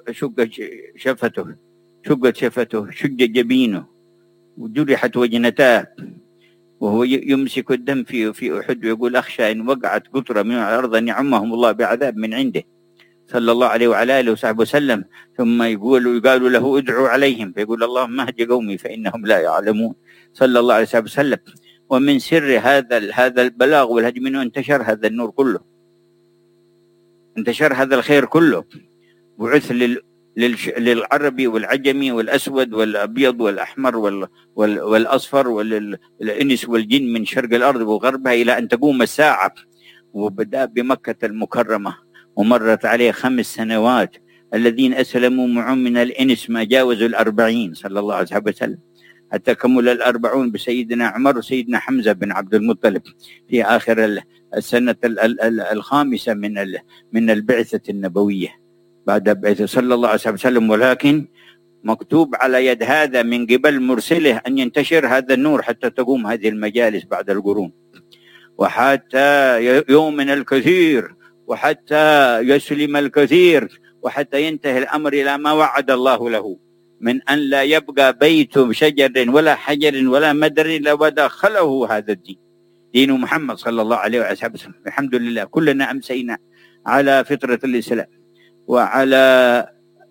شقت شفته، شق جبينه، وجرحت وجنتاه، وهو يمسك الدم في أحد، ويقول أخشى إن وقعت قطرة من الأرض أن يعمهم الله بعذاب من عنده صلى الله عليه وعلى آله وصحبه وسلم. ثم يقالوا له ادعوا عليهم، فيقول اللهم اهد قومي فإنهم لا يعلمون صلى الله عليه وسلم. ومن سر هذا البلاغ والهدي منه انتشر هذا النور كله، انتشر هذا الخير كله. بعث للعربي والعجمي والأسود والأبيض والأحمر والأصفر والإنس والجن من شرق الأرض وغربها إلى أن تقوم الساعة. وبدأ بمكة المكرمة، ومرت عليه 5 سنوات. الذين أسلموا معه من الإنس ما جاوزوا 40 صلى الله عليه وسلم، حتى كمل 40 بسيدنا عمر وسيدنا حمزة بن عبد المطلب في آخر السنة 5 من البعثة النبوية بعد بعثة صلى الله عليه وسلم. ولكن مكتوب على يد هذا من قبل مرسله أن ينتشر هذا النور حتى تقوم هذه المجالس بعد القرون، وحتى يؤمن الكثير، وحتى يسلم الكثير، وحتى ينتهي الأمر إلى ما وعد الله له من أن لا يبقى بيت شجر ولا حجر ولا مدر إلا ودخله هذا الدين، دين محمد صلى الله عليه وسلم. الحمد لله كلنا أمسينا على فطرة الإسلام، وعلى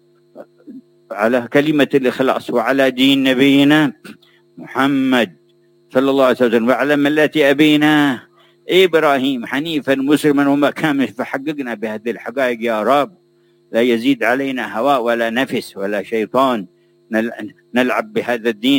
كلمة الإخلاص، وعلى دين نبينا محمد صلى الله عليه وسلم، وعلى ملة أبينا إبراهيم حنيفا مسلما وما كان. فحققنا بهذه الحقائق يا رب، لا يزيد علينا هواء ولا نفس ولا شيطان نلعب بهذا الدين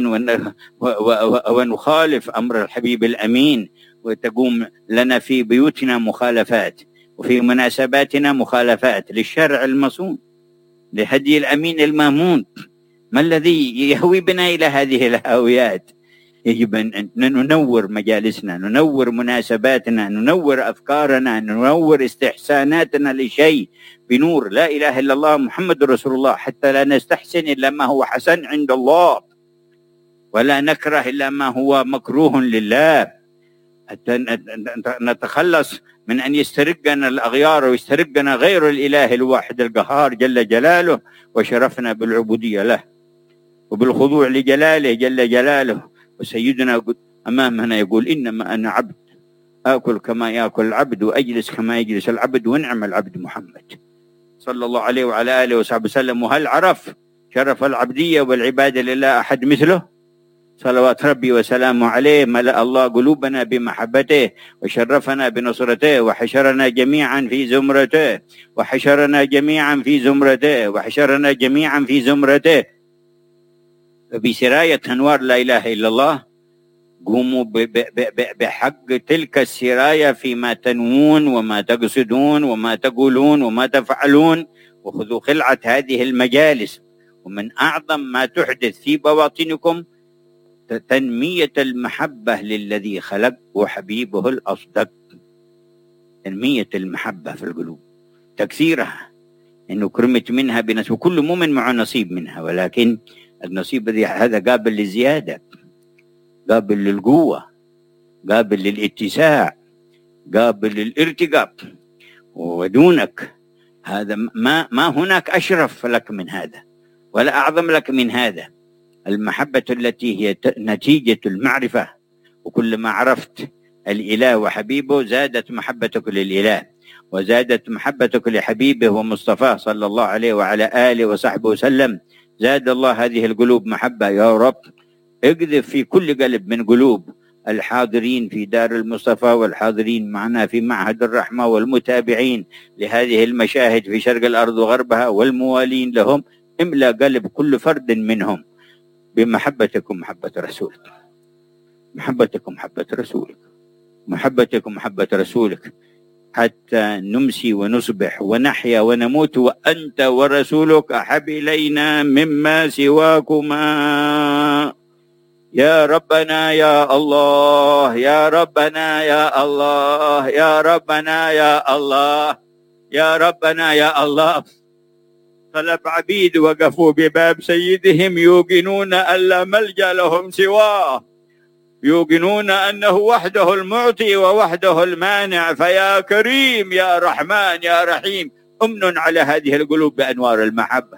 ونخالف أمر الحبيب الأمين، وتقوم لنا في بيوتنا مخالفات، وفي مناسباتنا مخالفات للشرع المصون، لهدي الأمين المامون. ما الذي يهوي بنا إلى هذه الهاويات؟ يجب أن ننور مجالسنا، ننور مناسباتنا، ننور أفكارنا، ننور استحساناتنا لشيء بنور لا إله إلا الله محمد رسول الله، حتى لا نستحسن إلا ما هو حسن عند الله، ولا نكره إلا ما هو مكروه لله، حتى نتخلص من أن يسترقنا الأغيار ويسترقنا غير الإله الواحد القهار جل جلاله، وشرفنا بالعبودية له وبالخضوع لجلاله جل جلاله. وسيدنا أمامنا يقول إنما أنا عبد، آكل كما يأكل العبد، وأجلس كما يجلس العبد، ونعم العبد محمد صلى الله عليه وعلى آله وصحبه وسلم. وهل عرف شرف العبدية والعبادة لله أحد مثله؟ صلوات ربي وسلامه عليه. ملأ الله قلوبنا بمحبته، وشرفنا بنصرته، وحشرنا جميعا في زمرته، وحشرنا جميعا في زمرته، وحشرنا جميعا في زمرته. فبسراية أنوار لا إله إلا الله قوموا بحق تلك السراية فيما تنوون وما تقصدون وما تقولون وما تفعلون، وخذوا خلعة هذه المجالس. ومن أعظم ما تحدث في بواطنكم تنمية المحبة للذي خلق وحبيبه الأصدق، تنمية المحبة في القلوب، تكثيرها، إنه كرمت منها بنسبة، وكل مؤمن معه نصيب منها، ولكن النصيب هذا قابل للزيادة، قابل للقوة، قابل للاتساع، قابل للارتقاء. ودونك هذا ما هناك أشرف لك من هذا ولا أعظم لك من هذا. المحبة التي هي نتيجة المعرفة، وكلما عرفت الإله وحبيبه زادت محبتك للإله، وزادت محبتك لحبيبه ومصطفاه صلى الله عليه وعلى آله وصحبه وسلم. زاد الله هذه القلوب محبة يا رب. اقذف في كل قلب من قلوب الحاضرين في دار المصطفى، والحاضرين معنا في معهد الرحمة، والمتابعين لهذه المشاهد في شرق الأرض وغربها، والموالين لهم، املأ قلب كل فرد منهم بمحبتكم محبة رسولك، محبتكم محبة رسولك، محبتكم محبة رسولك، حتى نمسي ونصبح ونحيا ونموت وأنت ورسولك أحب إلينا مما سواكما. يا ربنا يا الله، يا ربنا يا الله، يا ربنا يا الله، يا ربنا يا الله. طلب عبيد وقفوا بباب سيدهم يوقنون أن لا ملجأ لهم سواه، يوقنون أنه وحده المعطي ووحده المانع. فيا كريم يا رحمن يا رحيم، أمن على هذه القلوب بأنوار المحبة.